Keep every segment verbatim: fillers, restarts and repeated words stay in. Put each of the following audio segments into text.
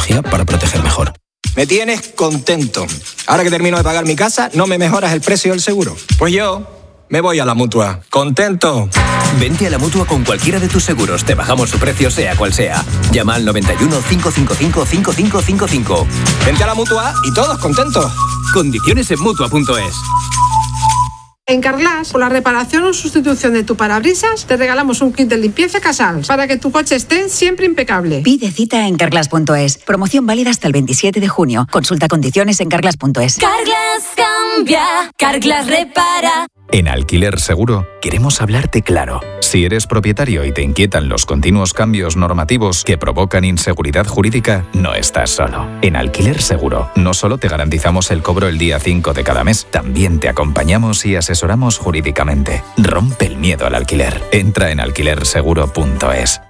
tecnología para proteger mejor. Me tienes contento. Ahora que termino de pagar mi casa, ¿no me mejoras el precio del seguro? Pues yo me voy a la Mutua. ¡Contento! Vente a la Mutua con cualquiera de tus seguros. Te bajamos su precio sea cual sea. Llama al noventa y uno, cinco cinco cinco, cinco cinco cinco cinco. Vente a la Mutua y todos contentos. Condiciones en Mutua punto es. En Carglass, por la reparación o sustitución de tu parabrisas, te regalamos un kit de limpieza Casals para que tu coche esté siempre impecable. Pide cita en carglass punto es. Promoción válida hasta el veintisiete de junio. Consulta condiciones en carglass punto es. Carglass cambia, Carglass repara. En Alquiler Seguro queremos hablarte claro. Si eres propietario y te inquietan los continuos cambios normativos que provocan inseguridad jurídica, no estás solo. En Alquiler Seguro no solo te garantizamos el cobro el día cinco de cada mes, también te acompañamos y asesoramos jurídicamente. Rompe el miedo al alquiler. Entra en alquiler seguro punto es.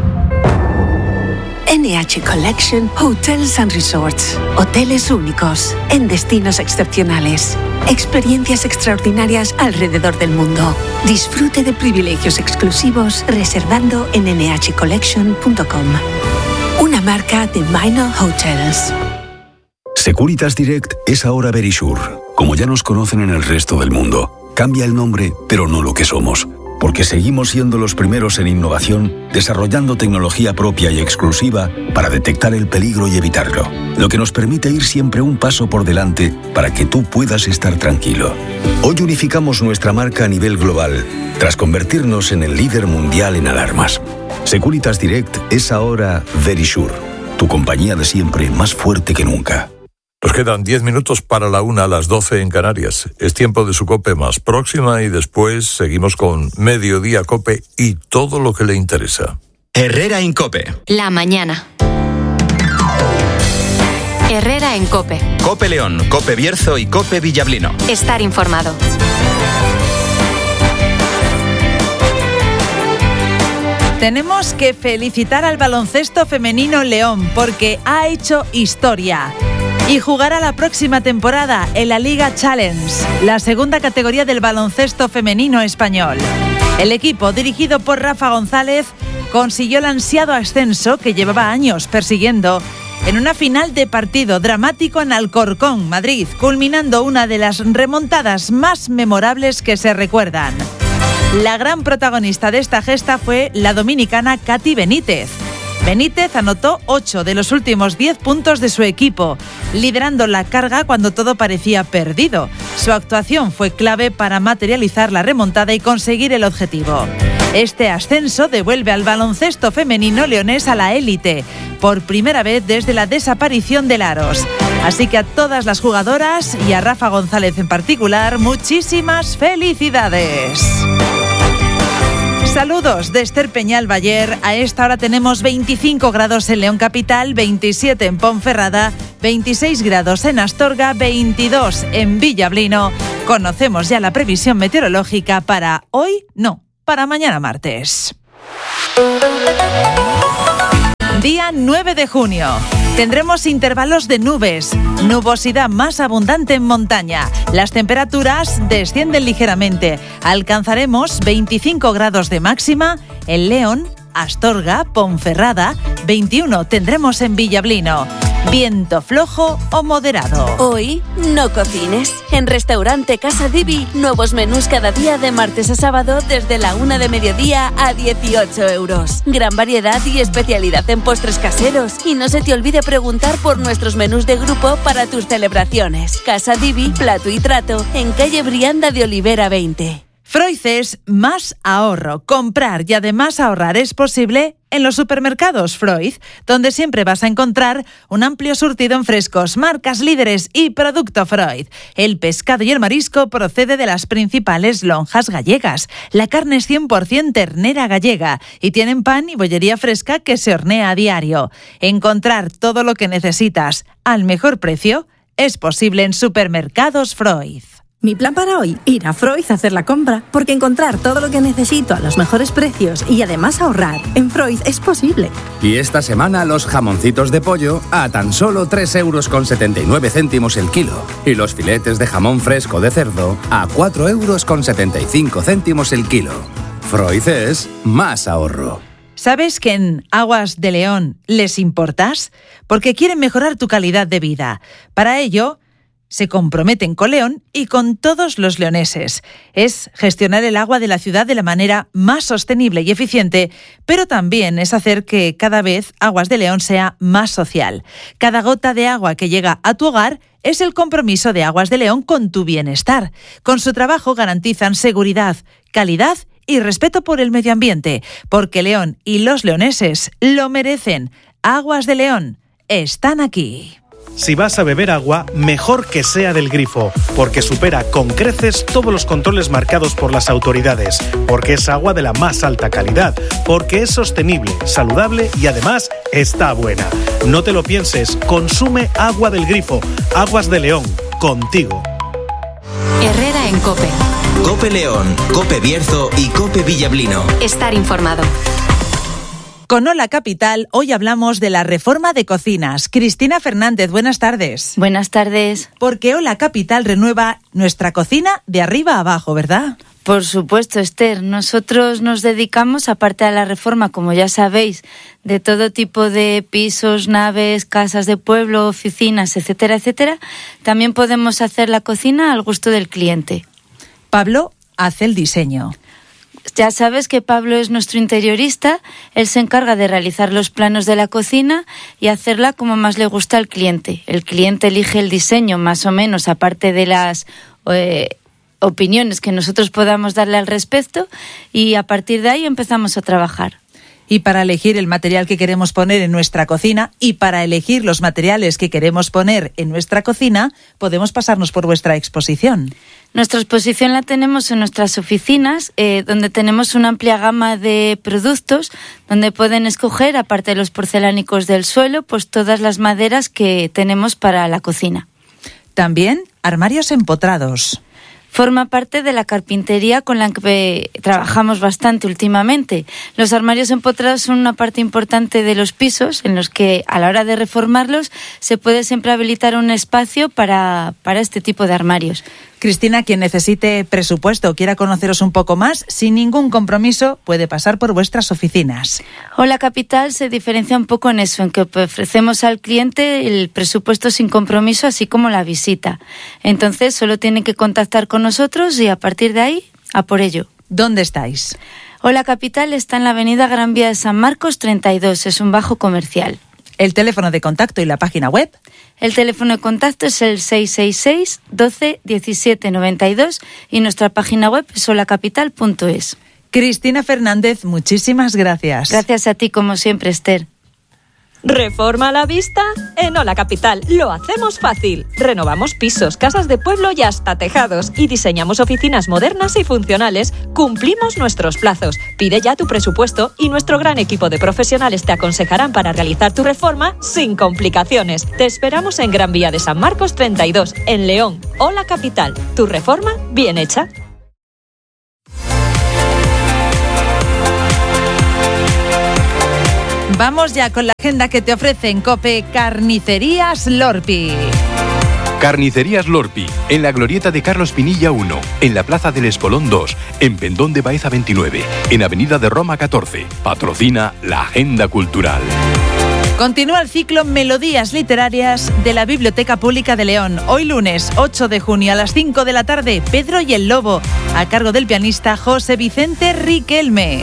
N H Collection Hotels and Resorts. Hoteles únicos, en destinos excepcionales. Experiencias extraordinarias alrededor del mundo. Disfrute de privilegios exclusivos reservando en ene hache collection punto com. Una marca de Minor Hotels. Securitas Direct es ahora Verisure. Como ya nos conocen en el resto del mundo. Cambia el nombre, pero no lo que somos. Porque seguimos siendo los primeros en innovación, desarrollando tecnología propia y exclusiva para detectar el peligro y evitarlo. Lo que nos permite ir siempre un paso por delante para que tú puedas estar tranquilo. Hoy unificamos nuestra marca a nivel global, tras convertirnos en el líder mundial en alarmas. Securitas Direct es ahora Verisure, tu compañía de siempre más fuerte que nunca. Nos quedan diez minutos para la una, a las doce en Canarias. Es tiempo de su COPE más próxima y después seguimos con Mediodía COPE y todo lo que le interesa. Herrera en COPE. La mañana. Herrera en COPE. COPE León, COPE Bierzo y COPE Villablino. Estar informado. Tenemos que felicitar al baloncesto femenino León porque ha hecho historia. Y jugará la próxima temporada en la Liga Challenge, la segunda categoría del baloncesto femenino español. El equipo, dirigido por Rafa González, consiguió el ansiado ascenso que llevaba años persiguiendo en una final de partido dramático en Alcorcón, Madrid, culminando una de las remontadas más memorables que se recuerdan. La gran protagonista de esta gesta fue la dominicana Katy Benítez. Benítez anotó ocho de los últimos diez puntos de su equipo, liderando la carga cuando todo parecía perdido. Su actuación fue clave para materializar la remontada y conseguir el objetivo. Este ascenso devuelve al baloncesto femenino leonés a la élite, por primera vez desde la desaparición del Aros. Así que a todas las jugadoras y a Rafa González en particular, muchísimas felicidades. Saludos de Esther Peñalbayer. A esta hora tenemos veinticinco grados en León Capital, veintisiete en Ponferrada, veintiséis grados en Astorga, veintidós en Villablino. Conocemos ya la previsión meteorológica para hoy, no, para mañana martes. Día nueve de junio. Tendremos intervalos de nubes, nubosidad más abundante en montaña. Las temperaturas descienden ligeramente. Alcanzaremos veinticinco grados de máxima en León, Astorga, Ponferrada, veintiuno tendremos en Villablino. Viento flojo o moderado. Hoy no cocines. En Restaurante Casa Divi, nuevos menús cada día de martes a sábado desde la una de mediodía a dieciocho euros. Gran variedad y especialidad en postres caseros. Y no se te olvide preguntar por nuestros menús de grupo para tus celebraciones. Casa Divi, plato y trato, en calle Brianda de Olivera veinte. Freud es más ahorro. Comprar y además ahorrar es posible en los supermercados Freud, donde siempre vas a encontrar un amplio surtido en frescos, marcas líderes y producto Freud. El pescado y el marisco procede de las principales lonjas gallegas. La carne es cien por ciento ternera gallega y tienen pan y bollería fresca que se hornea a diario. Encontrar todo lo que necesitas al mejor precio es posible en supermercados Freud. Mi plan para hoy, ir a Freud a hacer la compra, porque encontrar todo lo que necesito a los mejores precios y además ahorrar en Freud es posible. Y esta semana los jamoncitos de pollo a tan solo tres euros con setenta y nueve céntimos el kilo. Y los filetes de jamón fresco de cerdo a cuatro euros con setenta y cinco céntimos el kilo. Freud es más ahorro. ¿Sabes que en Aguas de León les importas? Porque quieren mejorar tu calidad de vida. Para ello, se comprometen con León y con todos los leoneses. Es gestionar el agua de la ciudad de la manera más sostenible y eficiente, pero también es hacer que cada vez Aguas de León sea más social. Cada gota de agua que llega a tu hogar es el compromiso de Aguas de León con tu bienestar. Con su trabajo garantizan seguridad, calidad y respeto por el medio ambiente, porque León y los leoneses lo merecen. Aguas de León están aquí. Si vas a beber agua, mejor que sea del grifo, porque supera con creces todos los controles marcados por las autoridades, porque es agua de la más alta calidad, porque es sostenible, saludable y además está buena. No te lo pienses, consume agua del grifo. Aguas de León, contigo. Herrera en COPE. COPE León, COPE Bierzo y COPE Villablino. Estar informado. Con Hola Capital, hoy hablamos de la reforma de cocinas. Cristina Fernández, buenas tardes. Buenas tardes. Porque Hola Capital renueva nuestra cocina de arriba a abajo, ¿verdad? Por supuesto, Esther. Nosotros nos dedicamos, aparte de la reforma, como ya sabéis, de todo tipo de pisos, naves, casas de pueblo, oficinas, etcétera, etcétera. También podemos hacer la cocina al gusto del cliente. Pablo hace el diseño. Ya sabes que Pablo es nuestro interiorista, él se encarga de realizar los planos de la cocina y hacerla como más le gusta al cliente. El cliente elige el diseño más o menos, aparte de las eh, opiniones que nosotros podamos darle al respecto, y a partir de ahí empezamos a trabajar. Y para elegir el material que queremos poner en nuestra cocina y para elegir los materiales que queremos poner en nuestra cocina, podemos pasarnos por vuestra exposición. Nuestra exposición la tenemos en nuestras oficinas, eh, donde tenemos una amplia gama de productos, donde pueden escoger, aparte de los porcelánicos del suelo, pues todas las maderas que tenemos para la cocina. También armarios empotrados. Forma parte de la carpintería con la que trabajamos bastante últimamente. Los armarios empotrados son una parte importante de los pisos, en los que a la hora de reformarlos se puede siempre habilitar un espacio para, para este tipo de armarios. Cristina, quien necesite presupuesto o quiera conoceros un poco más, sin ningún compromiso, puede pasar por vuestras oficinas. Hola Capital se diferencia un poco en eso, en que ofrecemos al cliente el presupuesto sin compromiso, así como la visita. Entonces, solo tienen que contactar con nosotros y a partir de ahí, a por ello. ¿Dónde estáis? Hola Capital está en la avenida Gran Vía de San Marcos treinta y dos, es un bajo comercial. ¿El teléfono de contacto y la página web? El teléfono de contacto es el seis seis seis, doce, diecisiete, noventa y dos y nuestra página web es hola capital punto es. Cristina Fernández, muchísimas gracias. Gracias a ti, como siempre, Esther. ¿Reforma a la vista? En Hola Capital lo hacemos fácil. Renovamos pisos, casas de pueblo y hasta tejados. Y diseñamos oficinas modernas y funcionales. Cumplimos nuestros plazos. Pide ya tu presupuesto y nuestro gran equipo de profesionales te aconsejarán para realizar tu reforma sin complicaciones. Te esperamos en Gran Vía de San Marcos treinta y dos, en León. Hola Capital, tu reforma bien hecha. Vamos ya con la agenda que te ofrece en COPE Carnicerías Lorpi. Carnicerías Lorpi, en la glorieta de Carlos Pinilla uno, en la Plaza del Espolón dos, en Pendón de Baeza veintinueve, en Avenida de Roma catorce. Patrocina la Agenda Cultural. Continúa el ciclo Melodías Literarias de la Biblioteca Pública de León. Hoy lunes ocho de junio a las cinco de la tarde, Pedro y el Lobo, a cargo del pianista José Vicente Riquelme.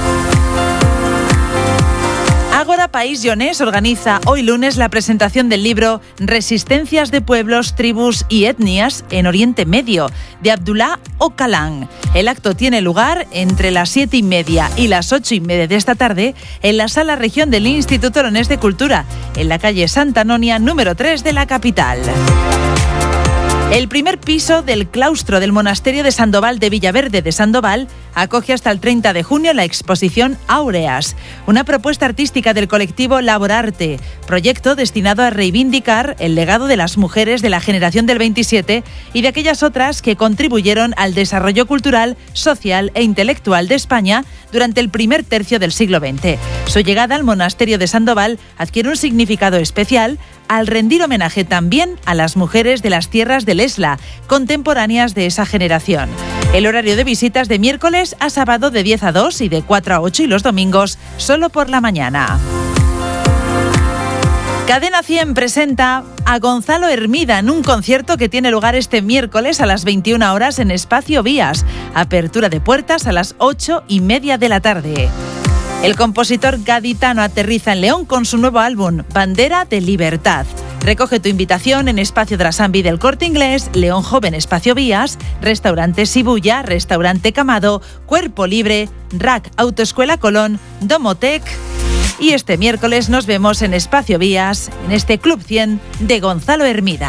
Ágora País Lleonés organiza hoy lunes la presentación del libro Resistencias de pueblos, tribus y etnias en Oriente Medio, de Abdullah Ocalan. El acto tiene lugar entre las siete y media y las ocho y media de esta tarde en la Sala Región del Instituto Leonés de Cultura, en la calle Santa Anonia, número tres de la capital. El primer piso del claustro del Monasterio de Sandoval de Villaverde de Sandoval acoge hasta el treinta de junio la exposición Áureas, una propuesta artística del colectivo Laborarte, proyecto destinado a reivindicar el legado de las mujeres de la generación del veintisiete y de aquellas otras que contribuyeron al desarrollo cultural, social e intelectual de España durante el primer tercio del siglo veinte. Su llegada al Monasterio de Sandoval adquiere un significado especial al rendir homenaje también a las mujeres de las tierras del Esla, contemporáneas de esa generación. El horario de visitas de miércoles a sábado de diez a dos y de cuatro a ocho y los domingos solo por la mañana. Cadena cien presenta a Gonzalo Hermida en un concierto que tiene lugar este miércoles a las veintiuna horas en Espacio Vías. Apertura de puertas a las ocho y media de la tarde. El compositor gaditano aterriza en León con su nuevo álbum, Bandera de Libertad. Recoge tu invitación en Espacio Drasambi del Corte Inglés, León Joven Espacio Vías, Restaurante Sibuya, Restaurante Camado, Cuerpo Libre, R A C Autoescuela Colón, Domotec. Y este miércoles nos vemos en Espacio Vías, en este Club cien de Gonzalo Hermida.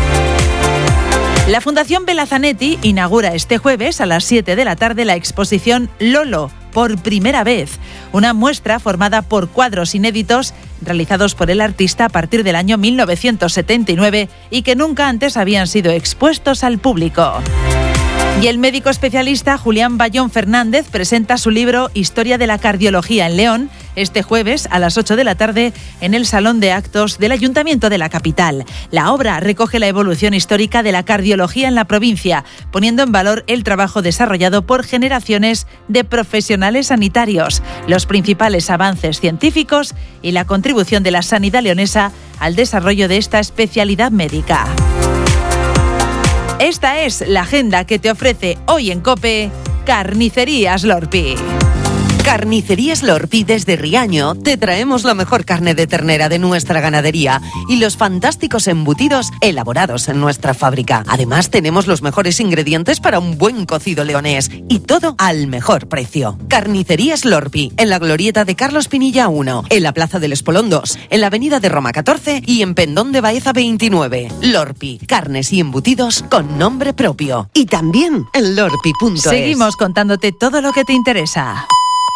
La Fundación Belazanetti inaugura este jueves a las siete de la tarde la exposición Lolo, por primera vez, una muestra formada por cuadros inéditos realizados por el artista a partir del año mil novecientos setenta y nueve y que nunca antes habían sido expuestos al público. Y el médico especialista Julián Bayón Fernández presenta su libro Historia de la Cardiología en León este jueves a las ocho de la tarde en el Salón de Actos del Ayuntamiento de la capital. La obra recoge la evolución histórica de la cardiología en la provincia, poniendo en valor el trabajo desarrollado por generaciones de profesionales sanitarios, los principales avances científicos y la contribución de la sanidad leonesa al desarrollo de esta especialidad médica. Esta es la agenda que te ofrece hoy en COPE Carnicerías Lorpi. Carnicerías Lorpi desde Riaño te traemos la mejor carne de ternera de nuestra ganadería y los fantásticos embutidos elaborados en nuestra fábrica. Además tenemos los mejores ingredientes para un buen cocido leonés y todo al mejor precio. Carnicerías Lorpi en la glorieta de Carlos Pinilla uno, en la Plaza del Espolón dos, en la Avenida de Roma catorce y en Pendón de Baeza veintinueve. Lorpi, carnes y embutidos con nombre propio. Y también en lorpi punto es. Seguimos contándote todo lo que te interesa.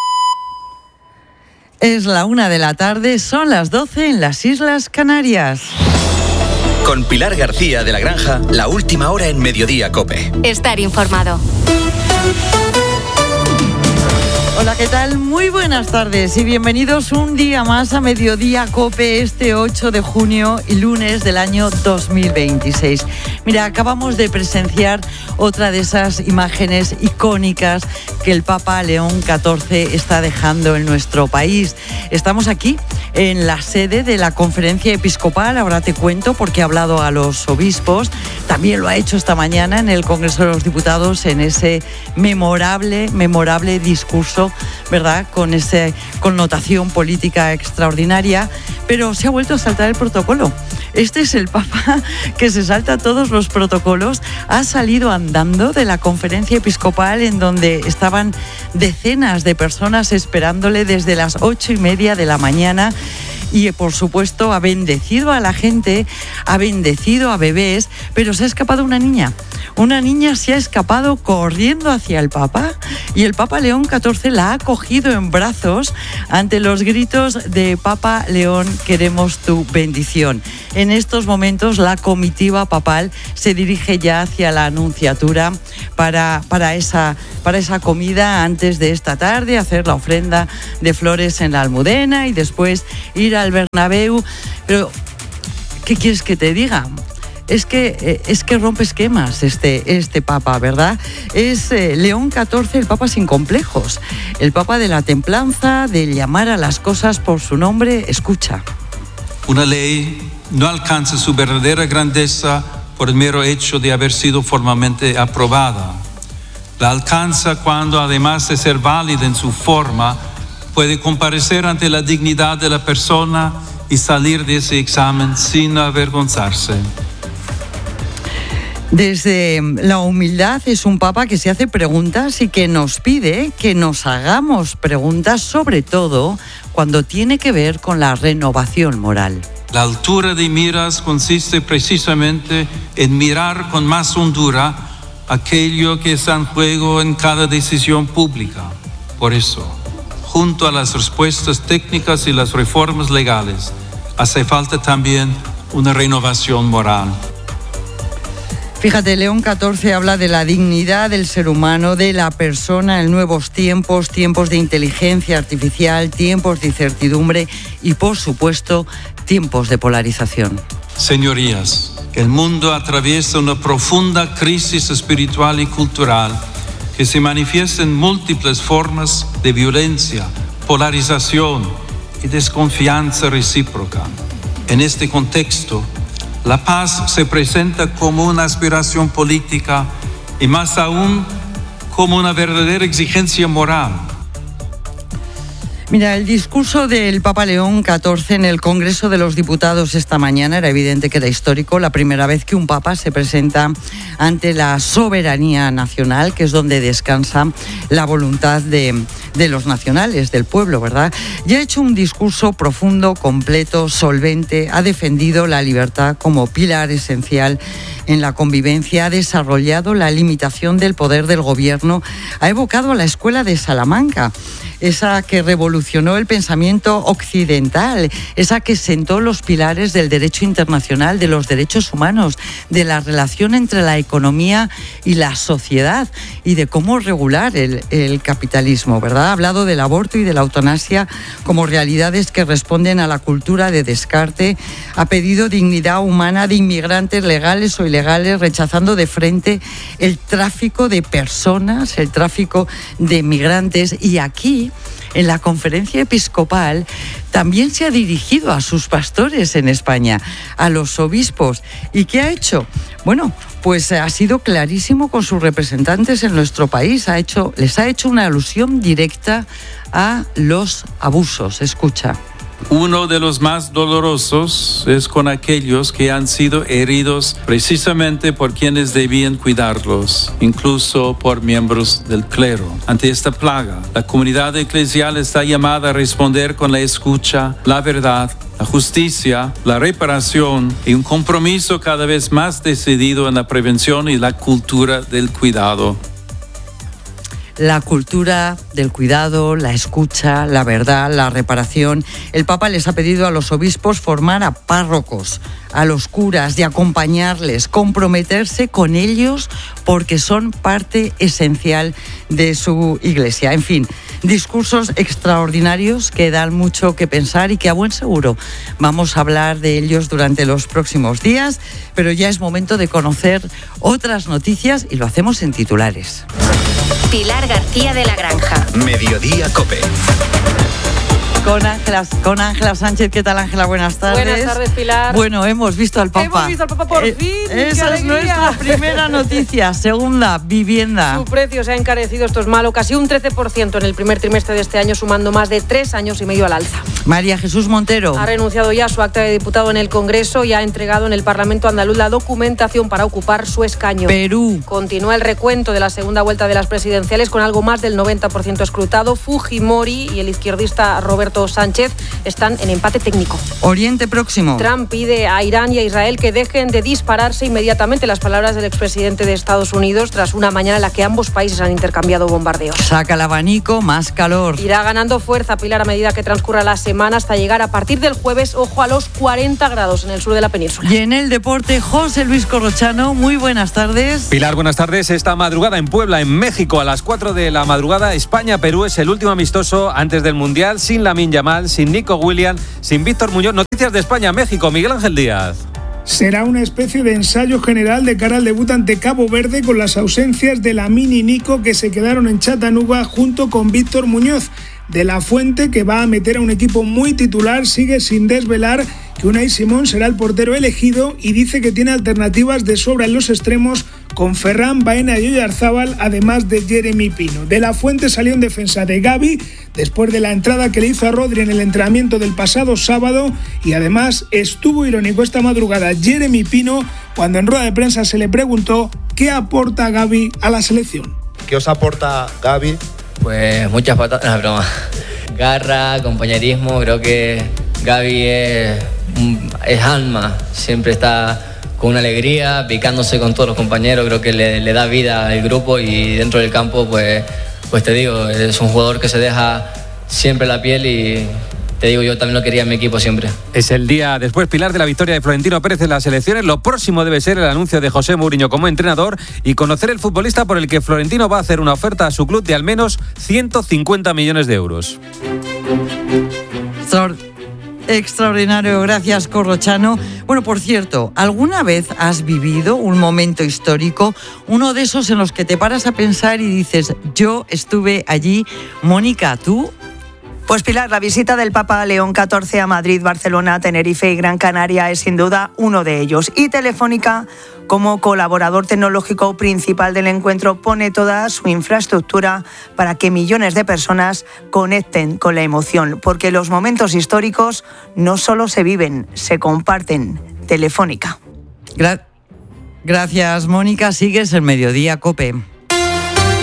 Es la una de la tarde, son las doce en las Islas Canarias. Con Pilar García de la Granja, la última hora en Mediodía COPE. Estar informado. Hola, ¿qué tal? Muy buenas tardes y bienvenidos un día más a Mediodía COPE este ocho de junio y lunes del año dos mil veintiséis. Mira, acabamos de presenciar otra de esas imágenes icónicas que el Papa León catorce está dejando en nuestro país. Estamos aquí en la sede de la Conferencia Episcopal, ahora te cuento porque ha hablado a los obispos, también lo ha hecho esta mañana en el Congreso de los Diputados en ese memorable, memorable discurso, ¿verdad?, con esa connotación política extraordinaria, pero se ha vuelto a saltar el protocolo. Este es el Papa que se salta todos los protocolos, ha salido andando de la Conferencia Episcopal en donde estaban decenas de personas esperándole desde las ocho y media de la mañana. Y por supuesto ha bendecido a la gente, ha bendecido a bebés, pero se ha escapado una niña. Una niña se ha escapado corriendo hacia el Papa y el Papa León catorce la ha cogido en brazos ante los gritos de Papa León, queremos tu bendición. En estos momentos la comitiva papal se dirige ya hacia la Anunciatura para, para, esa, para esa comida antes de esta tarde, hacer la ofrenda de flores en la Almudena y después ir al Bernabéu. Pero, ¿qué quieres que te diga? Es que, es que rompe esquemas este, este Papa, ¿verdad? Es eh, León catorce, el Papa sin complejos. El Papa de la templanza, de llamar a las cosas por su nombre. Escucha. Una ley no alcanza su verdadera grandeza por el mero hecho de haber sido formalmente aprobada. La alcanza cuando, además de ser válida en su forma, puede comparecer ante la dignidad de la persona y salir de ese examen sin avergonzarse. Desde la humildad es un Papa que se hace preguntas y que nos pide que nos hagamos preguntas, sobre todo cuando tiene que ver con la renovación moral. La altura de miras consiste precisamente en mirar con más hondura aquello que está en juego en cada decisión pública. Por eso, junto a las respuestas técnicas y las reformas legales, hace falta también una renovación moral. Fíjate, León catorce habla de la dignidad del ser humano, de la persona en nuevos tiempos, tiempos de inteligencia artificial, tiempos de incertidumbre y, por supuesto, tiempos de polarización. Señorías, el mundo atraviesa una profunda crisis espiritual y cultural que se manifiestan múltiples formas de violencia, polarización y desconfianza recíproca. En este contexto, la paz se presenta como una aspiración política y más aún como una verdadera exigencia moral. Mira, el discurso del Papa León catorce en el Congreso de los Diputados esta mañana era evidente que era histórico, la primera vez que un Papa se presenta ante la soberanía nacional, que es donde descansa la voluntad de, de los nacionales, del pueblo, ¿verdad? Y ha hecho un discurso profundo, completo, solvente, ha defendido la libertad como pilar esencial en la convivencia, ha desarrollado la limitación del poder del gobierno, ha evocado a la escuela de Salamanca, esa que revolucionó el pensamiento occidental, esa que sentó los pilares del derecho internacional, de los derechos humanos, de la relación entre la economía y la sociedad y de cómo regular el, el capitalismo, ¿verdad? Ha hablado del aborto y de la eutanasia como realidades que responden a la cultura de descarte, ha pedido dignidad humana de inmigrantes legales o ilegales, rechazando de frente el tráfico de personas, el tráfico de migrantes, y aquí en la conferencia episcopal también se ha dirigido a sus pastores en España, a los obispos. ¿Y qué ha hecho? Bueno, pues ha sido clarísimo con sus representantes en nuestro país, ha hecho, les ha hecho una alusión directa a los abusos. Escucha. Uno de los más dolorosos es con aquellos que han sido heridos precisamente por quienes debían cuidarlos, incluso por miembros del clero. Ante esta plaga, la comunidad eclesial está llamada a responder con la escucha, la verdad, la justicia, la reparación y un compromiso cada vez más decidido en la prevención y la cultura del cuidado. La cultura del cuidado, la escucha, la verdad, la reparación. El Papa les ha pedido a los obispos formar a párrocos, a los curas, y acompañarles, comprometerse con ellos porque son parte esencial de su iglesia. En fin, discursos extraordinarios que dan mucho que pensar y que a buen seguro vamos a hablar de ellos durante los próximos días, pero ya es momento de conocer otras noticias y lo hacemos en titulares. Pilar García de la Granja. Mediodía COPE. Con Ángela, con Ángela Sánchez. ¿Qué tal, Ángela? Buenas tardes. Buenas tardes, Pilar. Bueno, hemos visto al Papa. Hemos visto al Papa por eh, fin. Esa es nuestra primera noticia. Segunda, vivienda. Su precio se ha encarecido, esto es malo, casi un trece por ciento en el primer trimestre de este año, sumando más de tres años y medio al alza. María Jesús Montero. Ha renunciado ya a su acta de diputado en el Congreso y ha entregado en el Parlamento andaluz la documentación para ocupar su escaño. Perú. Continúa el recuento de la segunda vuelta de las presidenciales con algo más del noventa por ciento escrutado. Fujimori y el izquierdista Roberto Sánchez están en empate técnico. Oriente Próximo. Trump pide a Irán y a Israel que dejen de dispararse inmediatamente, las palabras del expresidente de Estados Unidos tras una mañana en la que ambos países han intercambiado bombardeos. Saca el abanico, más calor. Irá ganando fuerza, Pilar, a medida que transcurra la semana, hasta llegar a partir del jueves, ojo, a los cuarenta grados en el sur de la península. Y en el deporte, José Luis Corrochano, muy buenas tardes. Pilar, buenas tardes. Esta madrugada en Puebla, en México, a las cuatro de la madrugada, España-Perú es el último amistoso antes del Mundial, sin Lamine Yamal, sin Nico Williams, sin Víctor Muñoz. Noticias de España-México, Miguel Ángel Díaz. Será una especie de ensayo general de cara al debut ante Cabo Verde, con las ausencias de Lamine y Nico, que se quedaron en Chattanooga junto con Víctor Muñoz. De la Fuente, que va a meter a un equipo muy titular, sigue sin desvelar que Unai Simón será el portero elegido y dice que tiene alternativas de sobra en los extremos con Ferran, Baena y Oyarzábal, además de Jeremy Pino. De la Fuente salió en defensa de Gavi después de la entrada que le hizo a Rodri en el entrenamiento del pasado sábado, y además estuvo irónico esta madrugada Jeremy Pino cuando en rueda de prensa se le preguntó qué aporta Gavi a la selección. ¿Qué os aporta Gavi? Pues muchas patadas, no, broma. Garra, compañerismo, creo que Gavi es, es alma, siempre está con una alegría, picándose con todos los compañeros, creo que le, le da vida al grupo, y dentro del campo, pues, pues te digo, es un jugador que se deja siempre la piel, y te digo, yo también lo quería en mi equipo siempre. Es el día después, Pilar, de la victoria de Florentino Pérez en las elecciones. Lo próximo debe ser el anuncio de José Mourinho como entrenador y conocer el futbolista por el que Florentino va a hacer una oferta a su club de al menos ciento cincuenta millones de euros. Sor- Extraordinario, gracias Corrochano. Bueno, por cierto, ¿alguna vez has vivido un momento histórico? Uno de esos en los que te paras a pensar y dices, yo estuve allí. Mónica, ¿tú? Pues Pilar, la visita del Papa León catorce a Madrid, Barcelona, Tenerife y Gran Canaria es sin duda uno de ellos. Y Telefónica, como colaborador tecnológico principal del encuentro, pone toda su infraestructura para que millones de personas conecten con la emoción, porque los momentos históricos no solo se viven, se comparten. Telefónica. Gra- Gracias, Mónica. Sigues el Mediodía COPE.